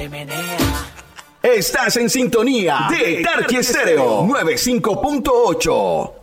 dale, menea. Estás en sintonía de Tarqui Estéreo 95.8.